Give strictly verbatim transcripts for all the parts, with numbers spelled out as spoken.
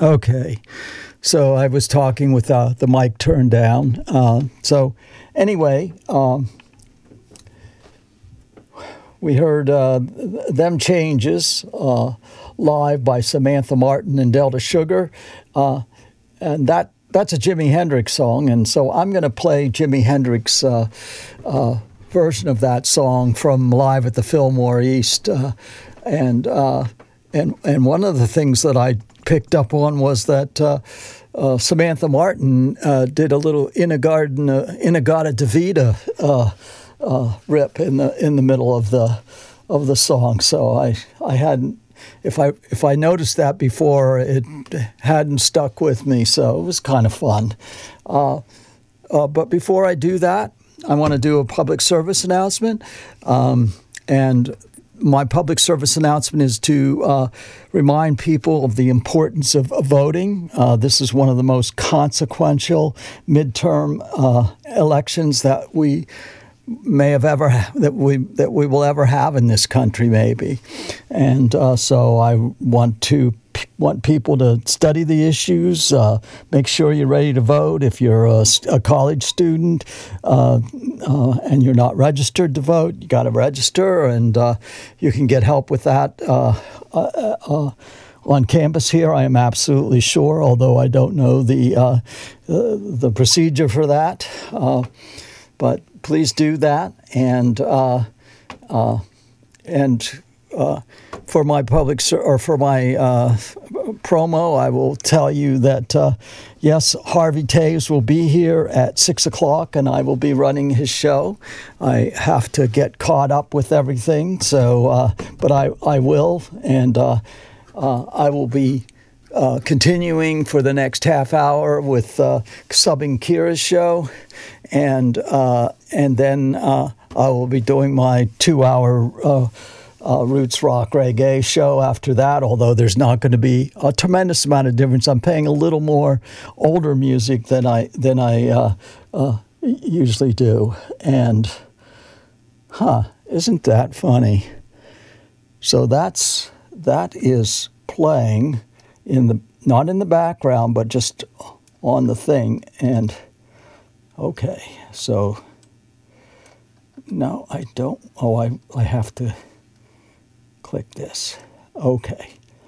Okay. So I was talking with uh, the mic turned down. Uh, so anyway, um, we heard uh, Them Changes uh, live by Samantha Martin and Delta Sugar. Uh, and that that's a Jimi Hendrix song. And so I'm going to play Jimi Hendrix uh, uh, version of that song from Live at the Fillmore East. Uh, and, uh, and, and one of the things that I picked up on was that uh, uh, Samantha Martin uh, did a little In-A-Garden, uh, In-A-Gadda-Da-Vida uh, uh, rip in the in the middle of the of the song. So I I hadn't if I if I noticed that before, it hadn't stuck with me. So it was kind of fun. Uh, uh, but before I do that, I want to do a public service announcement, um, and my public service announcement is to uh, remind people of the importance of, of voting. Uh, this is one of the most consequential midterm uh, elections that we may have ever that we that we will ever have in this country, maybe. And uh, so I want to want people to study the issues. Uh, make sure you're ready to vote. If you're a, a college student uh, uh, and you're not registered to vote, you got to register, and uh, you can get help with that uh, uh, uh, on campus here. I am absolutely sure, although I don't know the uh, uh, the procedure for that. Uh, but please do that, and uh, uh, and. Uh, for my public ser- or for my uh, promo, I will tell you that uh, yes, Harvey Taves will be here at six o'clock, and I will be running his show. I have to get caught up with everything, so uh, but I I will, and uh, uh, I will be uh, continuing for the next half hour with uh, subbing Kira's show, and uh, and then uh, I will be doing my two-hour. Uh, Uh, roots rock reggae show after that, although there's not going to be a tremendous amount of difference. I'm paying a little more older music than I than I uh, uh, usually do, and huh, isn't that funny? So that's that is playing in the not in the background, but just on the thing. And okay, so no, I don't. Oh, I I have to. Click this. Okay.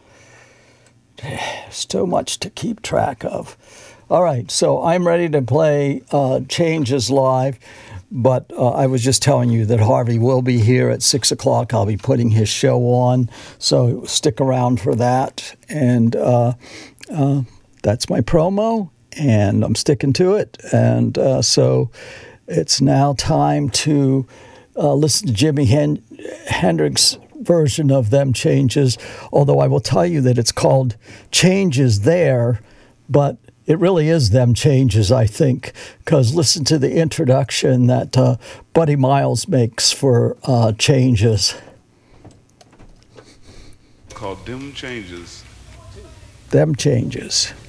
So much to keep track of. All right, so I'm ready to play uh, Changes live, but uh, I was just telling you that Harvey will be here at six o'clock. I'll be putting his show on, so stick around for that. And uh, uh, that's my promo, and I'm sticking to it. And uh, so it's now time to uh, listen to Jimi Hen- Hendrix version of Them Changes, although I will tell you that it's called Changes There, but it really is Them Changes, I think, because listen to the introduction that uh, Buddy Miles makes for uh, Changes. Called Them Changes. Them Changes.